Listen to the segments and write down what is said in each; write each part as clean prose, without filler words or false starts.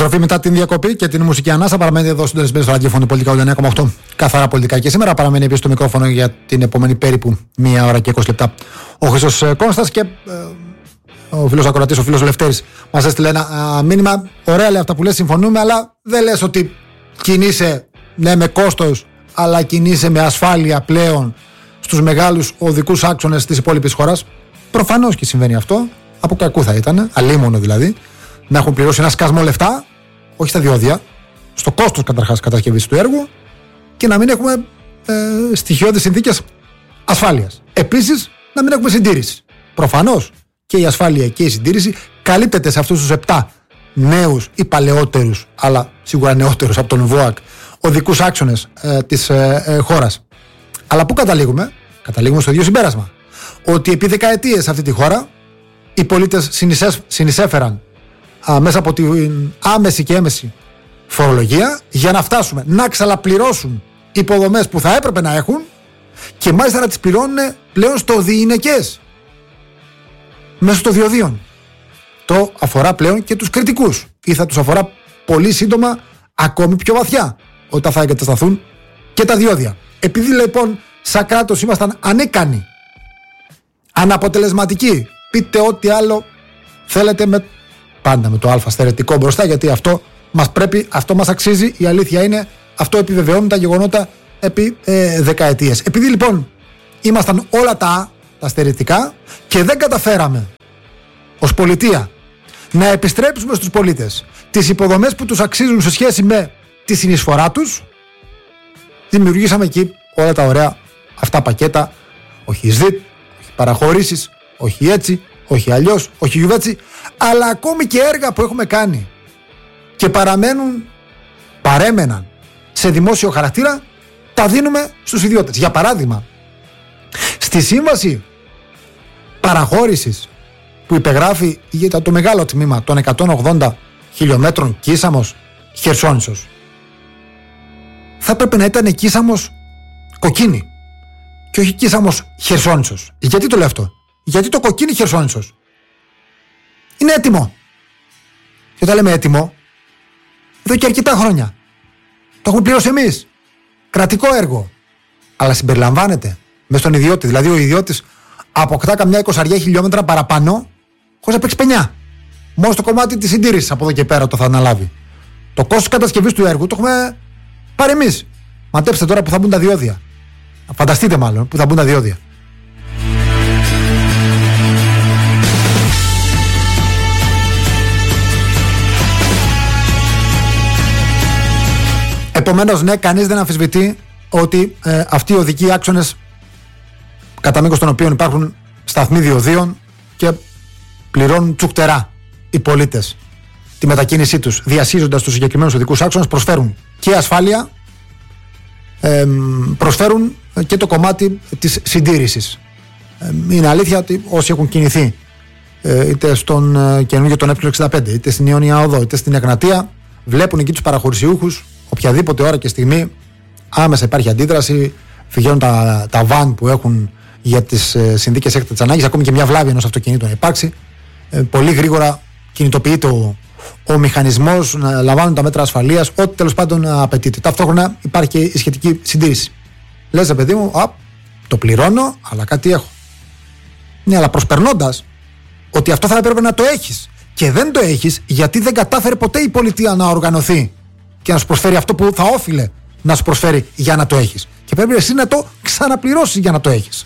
Επιστροφή μετά την διακοπή και την μουσική ανάσα. Παραμένει εδώ συντονισμένοι στο ραδιόφωνο πολιτικά 89,8. Καθαρά πολιτικά και σήμερα. Παραμένει επίσης στο μικρόφωνο για την επόμενη περίπου 1 ώρα και 20 λεπτά ο Χρήστος Κόνστας και ο φίλος ακροατής, ο φίλος Λευτέρης, μας έστειλε ένα μήνυμα. Ωραία λέει αυτά που λες, συμφωνούμε, αλλά δεν λες ότι κινείσαι ναι με κόστος, αλλά κινείσαι με ασφάλεια πλέον στους μεγάλους οδικούς άξονες της υπόλοιπης χώρας. Προφανώς και συμβαίνει αυτό. Από κακού θα ήταν, αλίμονο δηλαδή, να έχουν πληρώσει ένα σκασμό λεφτά, όχι στα διόδια, στο κόστος καταρχάς κατασκευής του έργου και να μην έχουμε στοιχειώδεις συνθήκες ασφάλειας. Επίσης, να μην έχουμε συντήρηση. Προφανώς και η ασφάλεια και η συντήρηση καλύπτεται σε αυτούς τους 7 νέους ή παλαιότερους, αλλά σίγουρα νεότερους από τον ΒΟΑΚ, οδικούς άξονες της χώρας. Αλλά πού καταλήγουμε? Καταλήγουμε στο ίδιο συμπέρασμα. Ότι επί δεκαετίες σε αυτή τη χώρα οι πολίτες συνεισέφεραν μέσα από την άμεση και έμεση φορολογία για να φτάσουμε να ξαλαπληρώσουν υποδομές που θα έπρεπε να έχουν και μάλιστα να τις πληρώνουν πλέον στο διηνεκές μέσω των διοδίων. Το αφορά πλέον και τους κριτικούς ή θα τους αφορά πολύ σύντομα ακόμη πιο βαθιά όταν θα εγκατασταθούν και τα διόδια. Επειδή λοιπόν σαν κράτος ήμασταν ανίκανοι, αναποτελεσματικοί, πείτε ό,τι άλλο θέλετε πάντα με το α στερετικό μπροστά, γιατί αυτό μας πρέπει, αυτό μας αξίζει, η αλήθεια είναι, αυτό επιβεβαιώνουν τα γεγονότα επί δεκαετίες. Επειδή λοιπόν ήμασταν όλα τα στερετικά και δεν καταφέραμε ως πολιτεία να επιστρέψουμε στους πολίτες τις υποδομές που τους αξίζουν σε σχέση με τη συνεισφορά τους, δημιουργήσαμε εκεί όλα τα ωραία αυτά πακέτα, όχι ΣΔΙΤ, όχι παραχωρήσεις, όχι έτσι, όχι αλλιώς, όχι γιουβέτσι, αλλά ακόμη και έργα που έχουμε κάνει και παρέμεναν σε δημόσιο χαρακτήρα, τα δίνουμε στους ιδιώτες. Για παράδειγμα, στη σύμβαση παραχώρησης που υπεγράφει για το μεγάλο τμήμα των 180 χιλιόμετρων Κίσαμος Χερσόνησος, θα έπρεπε να ήταν Κίσαμος Κοκκίνη και όχι Κίσαμος Χερσόνησος. Γιατί το λέω αυτό? Γιατί το Κοκκίνη Χερσόνησος είναι έτοιμο. Και όταν λέμε έτοιμο, εδώ και αρκετά χρόνια το έχουμε πληρώσει εμείς, κρατικό έργο, αλλά συμπεριλαμβάνεται μες στον ιδιώτη. Δηλαδή ο ιδιώτης αποκτά καμιά 20 χιλιόμετρα παραπάνω χωρίς να παίξει πενιά. Μόνο στο κομμάτι της συντήρησης από εδώ και πέρα το θα αναλάβει. Το κόστος κατασκευής του έργου το έχουμε πάρει εμείς. Μαντέψτε τώρα που θα μπουν τα διόδια. Φανταστείτε μάλλον που θα μπουν τα διόδια. Επομένως, ναι, κανείς δεν αμφισβητεί ότι αυτοί οι οδικοί άξονες, κατά μήκος των οποίων υπάρχουν σταθμοί διοδίων και πληρώνουν τσουκτερά οι πολίτες τη μετακίνησή τους διασχίζοντας τους συγκεκριμένους οδικούς άξονες, προσφέρουν και ασφάλεια, προσφέρουν και το κομμάτι της συντήρησης. Είναι αλήθεια ότι όσοι έχουν κινηθεί είτε στον καινούργιο τον Ε65, είτε στην Ιωνία Οδό, είτε στην Εγνατία, βλέπουν εκεί τους παραχωρησιούχους οποιαδήποτε ώρα και στιγμή, άμεσα υπάρχει αντίδραση, φυγαίνουν τα βαν που έχουν για τις συνθήκες έκτακτης ανάγκης, ακόμη και μια βλάβη ενός αυτοκινήτου να υπάρξει. Πολύ γρήγορα κινητοποιείται ο μηχανισμός, να λαμβάνουν τα μέτρα ασφαλείας, ό,τι τέλος πάντων απαιτείται. Ταυτόχρονα υπάρχει και η σχετική συντήρηση. Λες, παιδί μου, το πληρώνω, αλλά κάτι έχω. Ναι, αλλά προσπερνώντας ότι αυτό θα έπρεπε να το έχεις. Και δεν το έχεις γιατί δεν κατάφερε ποτέ η πολιτεία να οργανωθεί και να σου προσφέρει αυτό που θα όφιλε να σου προσφέρει για να το έχεις. Και πρέπει εσύ να το ξαναπληρώσεις για να το έχεις.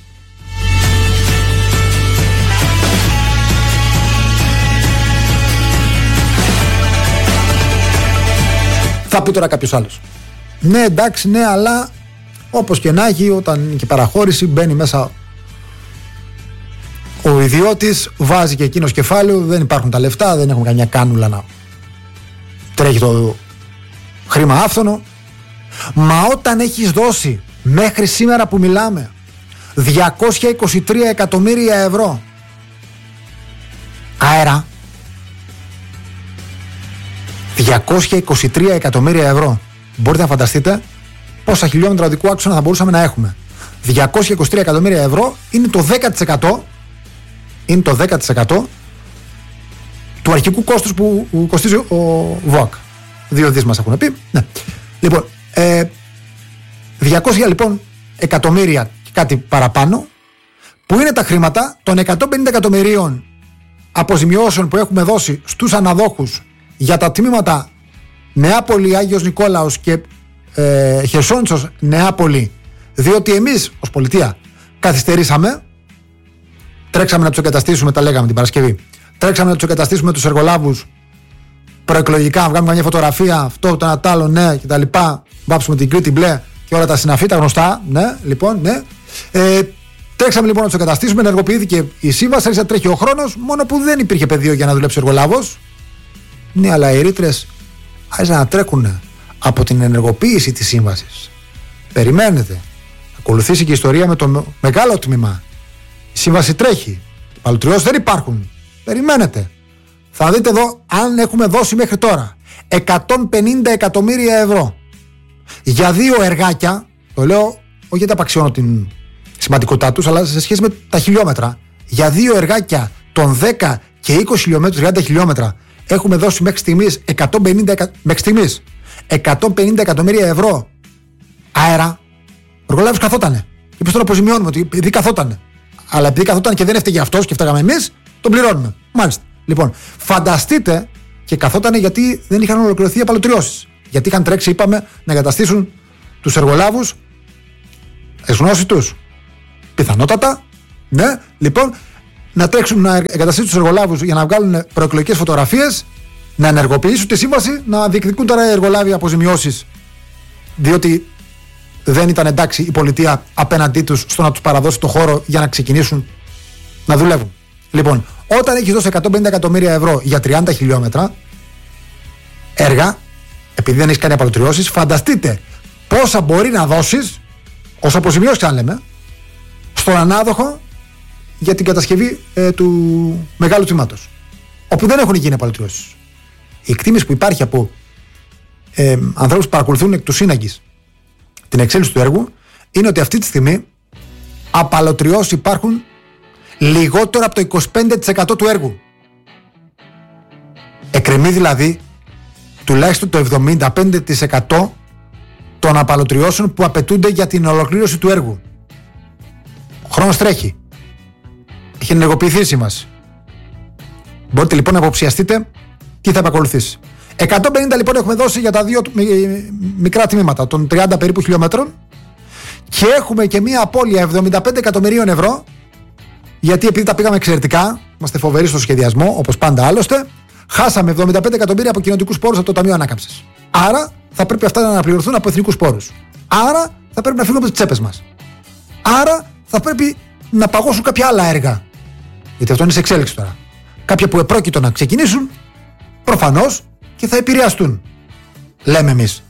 Θα πει τώρα κάποιος άλλος, ναι εντάξει, ναι, αλλά όπως και να έχει, όταν είναι και παραχώρηση, μπαίνει μέσα ο ιδιώτης, βάζει και εκείνος κεφάλαιο, δεν υπάρχουν τα λεφτά, δεν έχουμε καμιά κάνουλα να τρέχει το χρήμα άφθονο. Μα όταν έχεις δώσει μέχρι σήμερα που μιλάμε 223 εκατομμύρια ευρώ αέρα, 223 εκατομμύρια ευρώ, μπορείτε να φανταστείτε πόσα χιλιόμετρα οδικού άξονα θα μπορούσαμε να έχουμε. 223 εκατομμύρια ευρώ είναι το 10%, είναι το 10% του αρχικού κόστους που κοστίζει ο ΒΟΑΚ. 2 δις μας έχουν πει. Ναι. Λοιπόν, 200 λοιπόν εκατομμύρια και κάτι παραπάνω, που είναι τα χρήματα των 150 εκατομμυρίων αποζημιώσεων που έχουμε δώσει στους αναδόχους για τα τμήματα Νεάπολη, Άγιος Νικόλαος και Χερσόνησος Νεάπολη, διότι εμείς ως πολιτεία καθυστερήσαμε, τρέξαμε να τους εγκαταστήσουμε, τα λέγαμε την Παρασκευή, τρέξαμε να τους εγκαταστήσουμε τους εργολάβους προεκλογικά, να βγάλουμε μια φωτογραφία, αυτό, το ένα, τ' άλλο, ναι, και τα λοιπά, βάψουμε την Κρήτη μπλε και όλα τα συναφή, τα γνωστά, ναι, λοιπόν, ναι. Τρέξαμε λοιπόν να τους εγκαταστήσουμε, ενεργοποιήθηκε η σύμβαση, άρχισε να τρέχει ο χρόνος, μόνο που δεν υπήρχε πεδίο για να δουλέψει ο εργολάβος. Ναι, αλλά οι ρήτρες άρχισαν να τρέχουν από την ενεργοποίηση της σύμβασης. Περιμένετε. Θα ακολουθήσει και η ιστορία με το μεγάλο τμήμα. Η σύμβαση τρέχει. Οι παλωτριώσεις δεν υπάρχουν. Περιμένετε. Θα δείτε εδώ αν έχουμε δώσει μέχρι τώρα 150 εκατομμύρια ευρώ για 2 εργάκια. Το λέω όχι γιατί απαξιώνω την σημαντικότητά τους, αλλά σε σχέση με τα χιλιόμετρα. Για 2 εργάκια των 10 και 20 χιλιόμετρων, 30 χιλιόμετρα, έχουμε δώσει μέχρι στιγμής 150 εκατομμύρια ευρώ αέρα. Ο εργολάβος καθότανε. Και πώς τον αποζημιώνουμε, ότι επειδή καθότανε. Αλλά επειδή καθόταν και δεν έφταιγε αυτός και φτάγαμε εμείς, τον πληρώνουμε. Μάλιστα. Λοιπόν, φανταστείτε, και καθότανε γιατί δεν είχαν ολοκληρωθεί οι απαλωτριώσεις. Γιατί είχαν τρέξει, είπαμε, να εγκαταστήσουν τους εργολάβους εσγνώση τους. Πιθανότατα, ναι, λοιπόν, να τρέξουν να εγκαταστήσουν τους εργολάβους για να βγάλουν προεκλογικές φωτογραφίες, να ενεργοποιήσουν τη σύμβαση, να διεκδικούν τώρα οι εργολάβοι αποζημιώσεις, διότι δεν ήταν εντάξει η πολιτεία απέναντί τους στο να τους παραδώσει το χώρο για να ξεκινήσουν να δουλεύουν. Λοιπόν, όταν έχεις δώσει 150 εκατομμύρια ευρώ για 30 χιλιόμετρα έργα, επειδή δεν έχεις κάνει απαλωτριώσεις, φανταστείτε πόσα μπορεί να δώσεις ως αποζημιώσεις, αν λέμε, στον ανάδοχο για την κατασκευή του μεγάλου τμήματος, όπου δεν έχουν γίνει απαλωτριώσεις. Η εκτίμηση που υπάρχει από ανθρώπους που παρακολουθούν εκ του σύναγγης την εξέλιξη του έργου είναι ότι αυτή τη στιγμή απαλωτριώσεις υπάρχουν λιγότερο από το 25% του έργου. Εκκρεμεί δηλαδή τουλάχιστον το 75% των απαλωτριώσεων που απαιτούνται για την ολοκλήρωση του έργου. Ο χρόνος τρέχει. Έχει ενεργοποιηθεί η σύμβαση. Μπορείτε λοιπόν να υποψιαστείτε τι θα επακολουθήσει. 150 λοιπόν έχουμε δώσει για τα 2 μικρά τμήματα των 30 περίπου χιλιόμετρων και έχουμε και μία απώλεια 75 εκατομμυρίων ευρώ, γιατί επειδή τα πήγαμε εξαιρετικά, είμαστε φοβεροί στο σχεδιασμό, όπως πάντα άλλωστε, χάσαμε 75 εκατομμύρια από κοινοτικούς πόρους από το Ταμείο Ανάκαμψης. Άρα θα πρέπει αυτά να αναπληρωθούν από εθνικούς πόρους. Άρα θα πρέπει να φύγουν από τις τσέπες μας. Άρα θα πρέπει να παγώσουν κάποια άλλα έργα. Γιατί αυτό είναι σε εξέλιξη τώρα. Κάποια που επρόκειτο να ξεκινήσουν, προφανώς και θα επηρεαστούν. Λέμε εμείς.